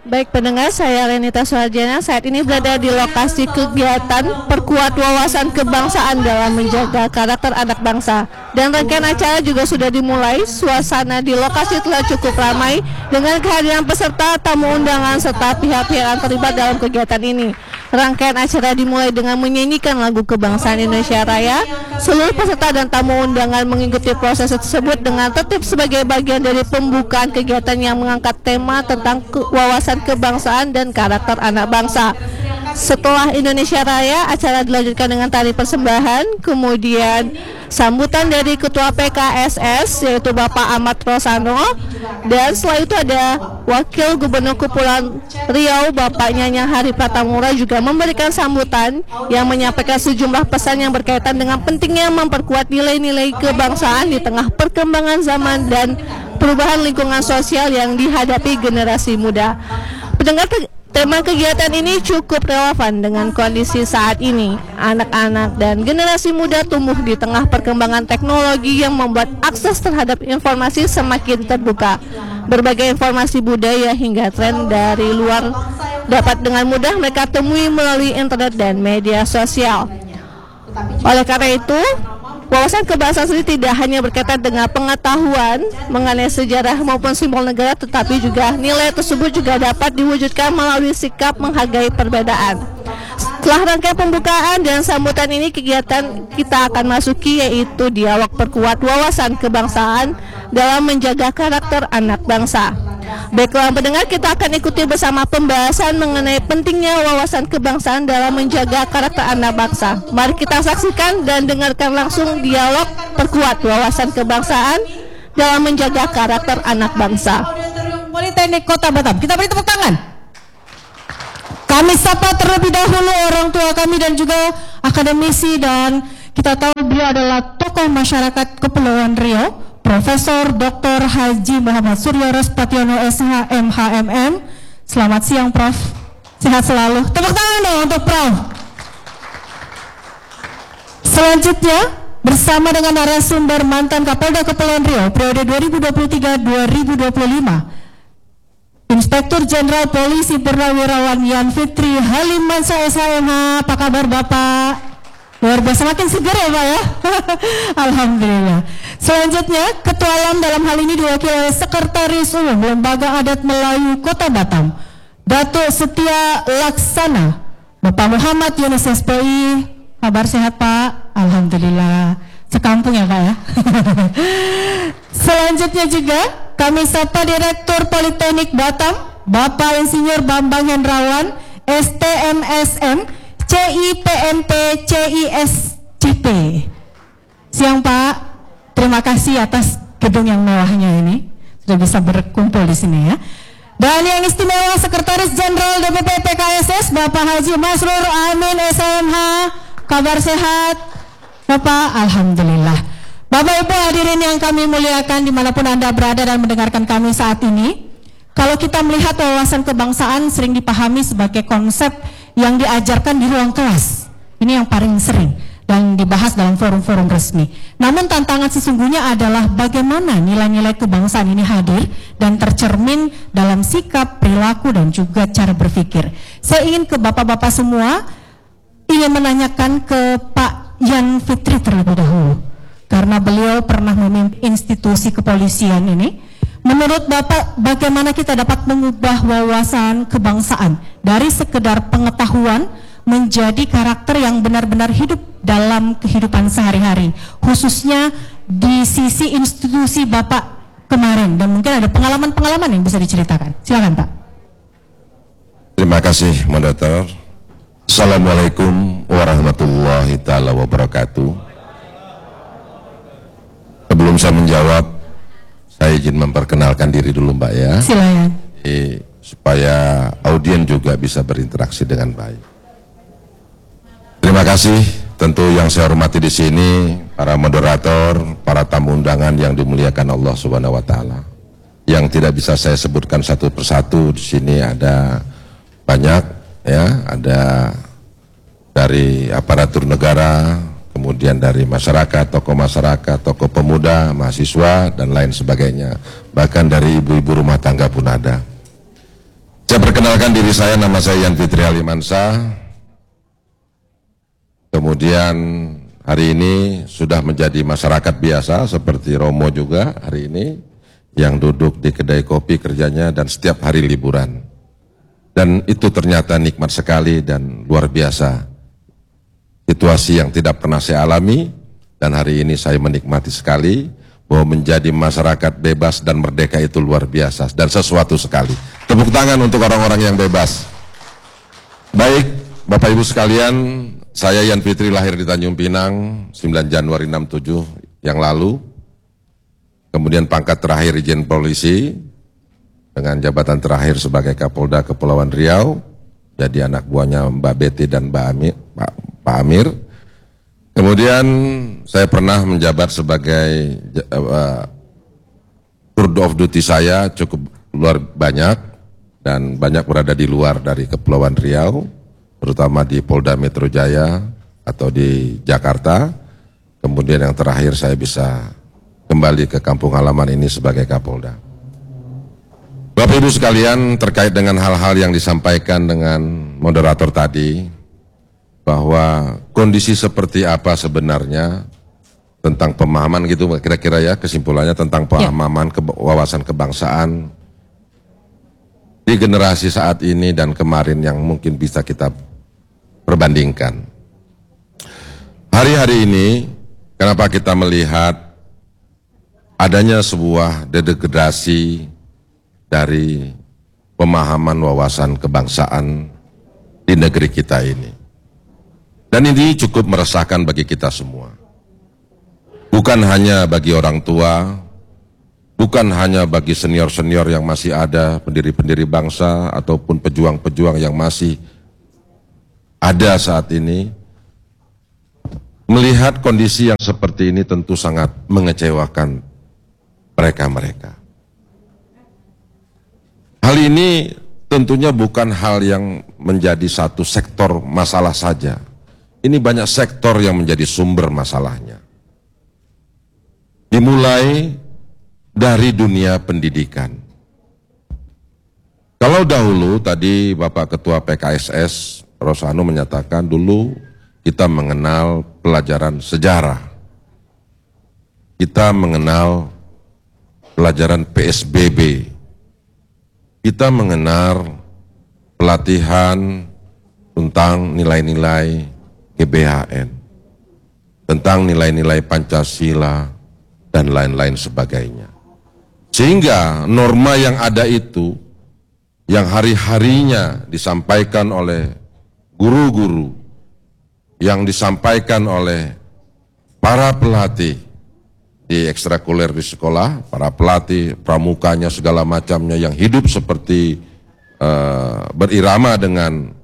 Baik pendengar, saya Renita Suharjana. Saat ini berada di lokasi kegiatan Perkuat Wawasan Kebangsaan dalam Menjaga Karakter Anak Bangsa. Dan rangkaian acara juga sudah dimulai. Suasana di lokasi telah cukup ramai dengan kehadiran peserta, tamu undangan, serta pihak-pihak yang terlibat dalam kegiatan ini. Rangkaian acara dimulai dengan menyanyikan lagu kebangsaan Indonesia Raya. Seluruh peserta dan tamu undangan mengikuti proses tersebut dengan tertib sebagai bagian dari pembukaan kegiatan yang mengangkat tema tentang wawasan kebangsaan dan karakter anak bangsa. Setelah Indonesia Raya, acara dilanjutkan dengan tari persembahan, kemudian sambutan dari Ketua PKSS yaitu Bapak Ahmad Rosano, dan setelah itu ada Wakil Gubernur Kepulauan Riau Bapak Nyanyang Hari Pratamura juga memberikan sambutan yang menyampaikan sejumlah pesan yang berkaitan dengan pentingnya memperkuat nilai-nilai kebangsaan di tengah perkembangan zaman dan perubahan lingkungan sosial yang dihadapi generasi muda. Pendengar, tema kegiatan ini cukup relevan dengan kondisi saat ini. Anak-anak dan generasi muda tumbuh di tengah perkembangan teknologi yang membuat akses terhadap informasi semakin terbuka. Berbagai informasi budaya hingga tren dari luar dapat dengan mudah mereka temui melalui internet dan media sosial. Oleh karena itu, wawasan kebangsaan sendiri tidak hanya berkaitan dengan pengetahuan mengenai sejarah maupun simbol negara, tetapi juga nilai tersebut juga dapat diwujudkan melalui sikap menghargai perbedaan. Setelah rangkaian pembukaan dan sambutan ini, kegiatan kita akan masuki yaitu dialog perkuat wawasan kebangsaan dalam menjaga karakter anak bangsa. Baiklah pendengar, kita akan ikuti bersama pembahasan mengenai pentingnya wawasan kebangsaan dalam menjaga karakter anak bangsa. Mari kita saksikan dan dengarkan langsung dialog perkuat wawasan kebangsaan dalam menjaga karakter anak bangsa. Politeknik Kota Batam, kita beri tepuk tangan. Kami sapa terlebih dahulu orang tua kami dan juga akademisi, dan kita tahu beliau adalah tokoh masyarakat Kepulauan Riau, Profesor Dr. Haji Muhammad Suryo Respationo SH MHMM. Selamat siang Prof, sehat selalu. Tepuk tangan dong untuk Prof. Selanjutnya bersama dengan narasumber mantan Kapolda Kepulauan Riau periode 2023-2025, Inspektur Jenderal Polisi Purnawirawan Yan Fitri Halim Mansyah SHMH. Apa kabar Bapak? Luar biasa, makin segar ya Pak ya. Alhamdulillah. Selanjutnya Ketua Alam dalam hal ini diwakili oleh Sekretaris Umum Lembaga Adat Melayu Kota Batam, Datuk Setia Laksana, Bapak Muhammad Yunus SPI. Kabar sehat Pak? Alhamdulillah. Sekampung ya Pak ya. Selanjutnya juga kami sapa Direktur Politeknik Batam, Bapak Insinyur Bambang Hendrawan, STMSM, CIPMP, CISCP. Siang Pak, terima kasih atas gedung yang mewahnya ini, sudah bisa berkumpul di sini ya. Dan yang istimewa Sekretaris Jenderal DPP PKSS, Bapak Haji Masrur Amin SMH. Kabar sehat Bapak? Alhamdulillah. Bapak Ibu hadirin yang kami muliakan dimanapun Anda berada dan mendengarkan kami saat ini, kalau kita melihat wawasan kebangsaan sering dipahami sebagai konsep yang diajarkan di ruang kelas. Ini yang paling sering dan dibahas dalam forum-forum resmi. Namun tantangan sesungguhnya adalah bagaimana nilai-nilai kebangsaan ini hadir dan tercermin dalam sikap, perilaku, dan juga cara berpikir. Saya ingin ke Bapak-Bapak semua, ingin menanyakan ke Pak Yan Fitri terlebih dahulu, karena beliau pernah memimpin institusi kepolisian ini. Menurut Bapak, bagaimana kita dapat mengubah wawasan kebangsaan dari sekedar pengetahuan menjadi karakter yang benar-benar hidup dalam kehidupan sehari-hari, khususnya di sisi institusi Bapak kemarin, dan mungkin ada pengalaman-pengalaman yang bisa diceritakan. Silakan Pak. Terima kasih Moderator. Assalamualaikum warahmatullahi taala wabarakatuh. Sebelum saya menjawab, saya izin memperkenalkan diri dulu Mbak ya. Silakan. Supaya audien juga bisa berinteraksi dengan baik. Terima kasih tentu yang saya hormati di sini, para moderator, para tamu undangan yang dimuliakan Allah Subhanahu wa taala. Yang tidak bisa saya sebutkan satu persatu, di sini ada banyak ya, ada dari aparatur negara, kemudian dari masyarakat, tokoh pemuda, mahasiswa, dan lain sebagainya. Bahkan dari ibu-ibu rumah tangga pun ada. Saya perkenalkan diri saya, nama saya Yan Fitri Alimansa. Kemudian hari ini sudah menjadi masyarakat biasa seperti Romo juga hari ini yang duduk di kedai kopi kerjanya dan setiap hari liburan. Dan itu ternyata nikmat sekali dan luar biasa. Situasi yang tidak pernah saya alami dan hari ini saya menikmati sekali bahwa menjadi masyarakat bebas dan merdeka itu luar biasa dan sesuatu sekali. Tepuk tangan untuk orang-orang yang bebas. Baik, Bapak Ibu sekalian, saya Yan Fitri lahir di Tanjung Pinang 9 Januari 67 yang lalu. Kemudian pangkat terakhir Irjen Polisi dengan jabatan terakhir sebagai Kapolda Kepulauan Riau. Jadi anak buahnya Mbak Betty dan Pak Amir. Kemudian saya pernah menjabat sebagai tour of duty saya cukup luar banyak dan banyak berada di luar dari Kepulauan Riau, terutama di Polda Metro Jaya atau di Jakarta. Kemudian yang terakhir saya bisa kembali ke kampung halaman ini sebagai Kapolda. Bapak Ibu sekalian, terkait dengan hal-hal yang disampaikan dengan moderator tadi, bahwa kondisi seperti apa sebenarnya tentang pemahaman gitu kira-kira ya, kesimpulannya tentang pemahaman wawasan kebangsaan di generasi saat ini dan kemarin yang mungkin bisa kita perbandingkan. Hari-hari ini kenapa kita melihat adanya sebuah degradasi dari pemahaman wawasan kebangsaan di negeri kita ini. Dan ini cukup meresahkan bagi kita semua. Bukan hanya bagi orang tua, bukan hanya bagi senior-senior yang masih ada, pendiri-pendiri bangsa, ataupun pejuang-pejuang yang masih ada saat ini. Melihat kondisi yang seperti ini tentu sangat mengecewakan mereka-mereka. Hal ini tentunya bukan hal yang menjadi satu sektor masalah saja. Ini banyak sektor yang menjadi sumber masalahnya. Dimulai dari dunia pendidikan. Kalau dahulu tadi Bapak Ketua PKSS Rosano menyatakan dulu kita mengenal pelajaran sejarah. Kita mengenal pelajaran PSBB. Kita mengenal pelatihan tentang nilai-nilai GBHN, tentang nilai-nilai Pancasila, dan lain-lain sebagainya. Sehingga norma yang ada itu, yang hari-harinya disampaikan oleh guru-guru, yang disampaikan oleh para pelatih di ekstrakurikuler di sekolah, para pelatih, pramukanya, segala macamnya yang hidup seperti berirama dengan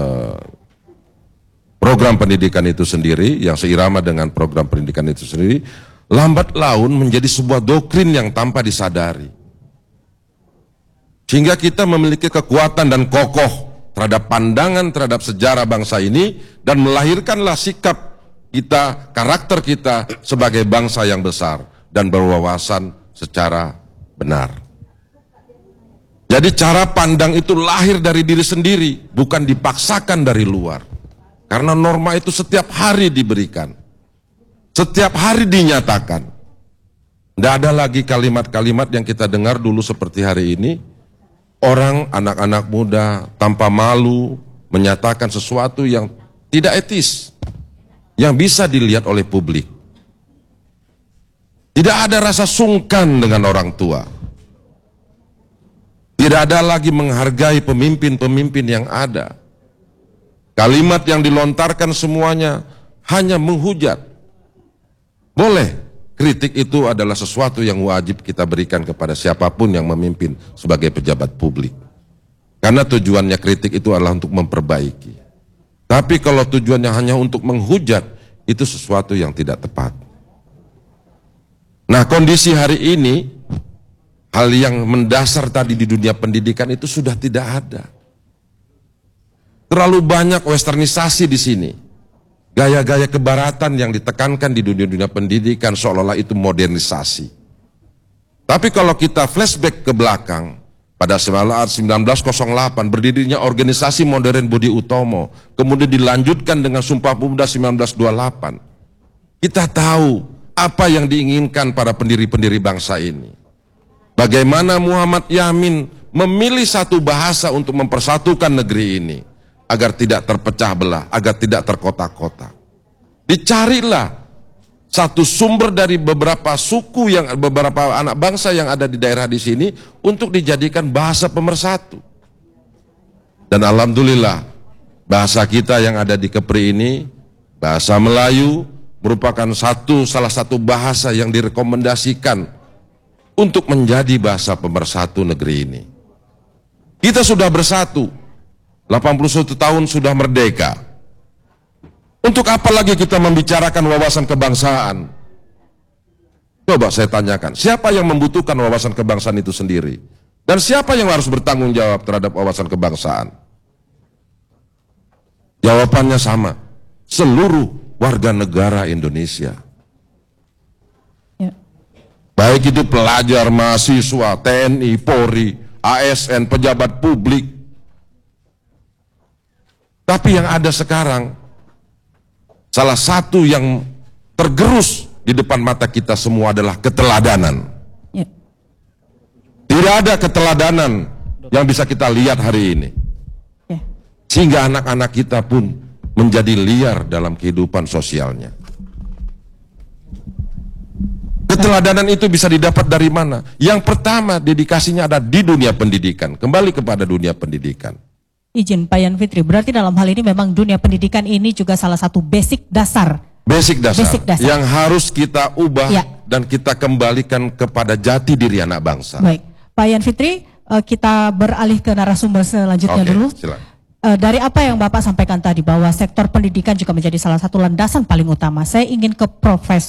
program pendidikan itu sendiri, yang seirama dengan program pendidikan itu sendiri, lambat laun menjadi sebuah doktrin yang tanpa disadari. Sehingga kita memiliki kekuatan dan kokoh terhadap pandangan terhadap sejarah bangsa ini, dan melahirkanlah sikap kita, karakter kita sebagai bangsa yang besar dan berwawasan secara benar. Jadi cara pandang itu lahir dari diri sendiri, bukan dipaksakan dari luar. Karena norma itu setiap hari diberikan, setiap hari dinyatakan. Tidak ada lagi kalimat-kalimat yang kita dengar dulu seperti hari ini. Orang, anak-anak muda tanpa malu menyatakan sesuatu yang tidak etis, yang bisa dilihat oleh publik. Tidak ada rasa sungkan dengan orang tua. Tidak ada lagi menghargai pemimpin-pemimpin yang ada. Kalimat yang dilontarkan semuanya hanya menghujat. Boleh, kritik itu adalah sesuatu yang wajib kita berikan kepada siapapun yang memimpin sebagai pejabat publik. Karena tujuannya kritik itu adalah untuk memperbaiki. Tapi kalau tujuannya hanya untuk menghujat, itu sesuatu yang tidak tepat. Nah, kondisi hari ini, hal yang mendasar tadi di dunia pendidikan itu sudah tidak ada. Terlalu banyak westernisasi di sini. Gaya-gaya kebaratan yang ditekankan di dunia-dunia pendidikan seolah-olah itu modernisasi. Tapi kalau kita flashback ke belakang, pada 1908 berdirinya organisasi modern Budi Utomo, kemudian dilanjutkan dengan Sumpah Pemuda 1928. Kita tahu apa yang diinginkan para pendiri-pendiri bangsa ini. Bagaimana Muhammad Yamin memilih satu bahasa untuk mempersatukan negeri ini agar tidak terpecah belah, agar tidak terkotak-kotak. Dicarilah satu sumber dari beberapa suku beberapa anak bangsa yang ada di daerah di sini untuk dijadikan bahasa pemersatu. Dan alhamdulillah bahasa kita yang ada di Kepri ini, bahasa Melayu, merupakan salah satu bahasa yang direkomendasikan untuk menjadi bahasa pemersatu negeri ini. Kita sudah bersatu, 81 tahun sudah merdeka. Untuk apa lagi kita membicarakan wawasan kebangsaan? Coba saya tanyakan, siapa yang membutuhkan wawasan kebangsaan itu sendiri? Dan siapa yang harus bertanggung jawab terhadap wawasan kebangsaan? Jawabannya sama, seluruh warga negara Indonesia. Ya. Baik itu pelajar, mahasiswa, TNI, Polri, ASN, pejabat publik. Tapi yang ada sekarang, salah satu yang tergerus di depan mata kita semua adalah keteladanan. Ya. Tidak ada keteladanan yang bisa kita lihat hari ini. Ya. Sehingga anak-anak kita pun menjadi liar dalam kehidupan sosialnya. Keteladanan itu bisa didapat dari mana? Yang pertama, dedikasinya ada di dunia pendidikan. Kembali kepada dunia pendidikan. Izin Pak Yan Fitri, berarti dalam hal ini memang dunia pendidikan ini juga salah satu basic dasar. Basic dasar yang harus kita ubah dan kita kembalikan kepada jati diri anak bangsa. Baik, Pak Yan Fitri, kita beralih ke narasumber selanjutnya dulu. Silakan. Dari apa yang Bapak sampaikan tadi bahwa sektor pendidikan juga menjadi salah satu landasan paling utama, saya ingin ke